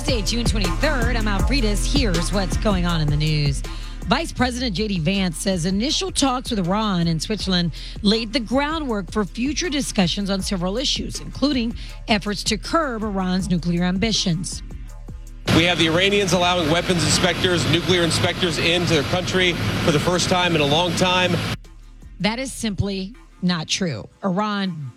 Tuesday, June 23rd. I'm Alfredas. Here's what's going on in the news. Vice President J.D. Vance says initial talks with Iran and Switzerland laid the groundwork for future discussions on several issues, including efforts to curb Iran's nuclear ambitions. We have the Iranians allowing weapons inspectors, nuclear inspectors into their country for the first time in a long time. That is simply not true. Iran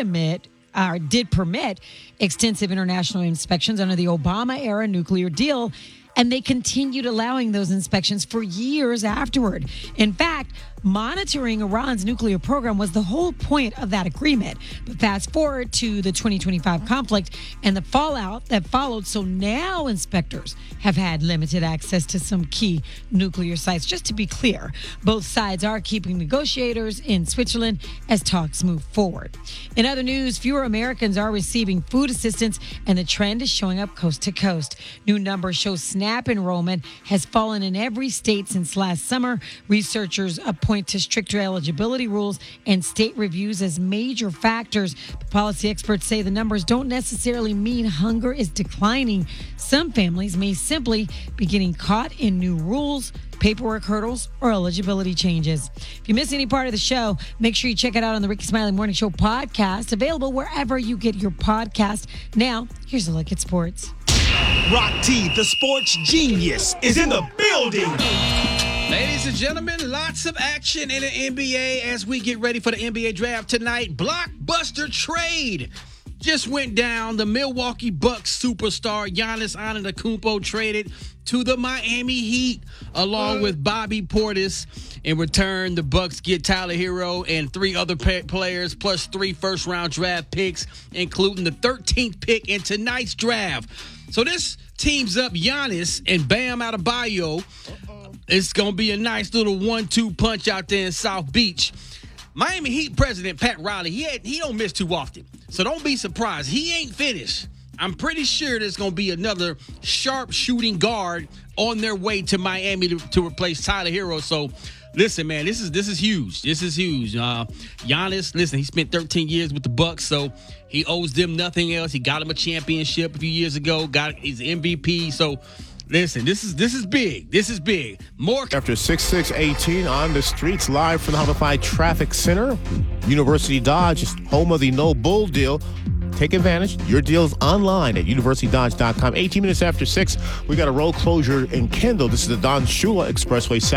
did permit extensive international inspections under the Obama-era nuclear deal, and they continued allowing those inspections for years afterward. In fact, monitoring Iran's nuclear program was the whole point of that agreement. But fast forward to the 2025 conflict and the fallout that followed. So now inspectors have had limited access to some key nuclear sites. Just to be clear, both sides are keeping negotiators in Switzerland as talks move forward. In other news, fewer Americans are receiving food assistance, and the trend is showing up coast to coast. New numbers show SNAP enrollment has fallen in every state since last summer. Researchers point to stricter eligibility rules and state reviews as major factors. But policy experts say the numbers don't necessarily mean hunger is declining. Some families may simply be getting caught in new rules, paperwork hurdles, or eligibility changes. If you miss any part of the show, make sure you check it out on the Ricky Smiley Morning Show podcast, available wherever you get your podcast. Now, here's a look at sports. Rock T, the sports genius, is in the building. Ladies and gentlemen, lots of action in the NBA as we get ready for the NBA draft tonight. Blockbuster trade just went down. The Milwaukee Bucks superstar Giannis Antetokounmpo traded to the Miami Heat along with Bobby Portis. In return, the Bucks get Tyler Hero and 3 other players plus 3 first-round draft picks, including the 13th pick in tonight's draft. So this teams up Giannis and Bam Adebayo. It's going to be a nice little 1-2 punch out there in South Beach. Miami Heat president Pat Riley, he don't miss too often. So don't be surprised. He ain't finished. I'm pretty sure there's going to be another sharp shooting guard on their way to Miami to replace Tyler Hero. So listen, man, this is huge. This is huge. Giannis, listen, he spent 13 years with the Bucks, so he owes them nothing else. He got him a championship a few years ago. He's MVP. So listen, this is big. This is big. More after 6/6/18 on the streets, live from the Hummified Traffic Center. University Dodge is home of the No Bull deal. Take advantage. Your deal's online at universitydodge.com. 18 minutes after 6, we got a road closure in Kendall. This is the Don Shula Expressway.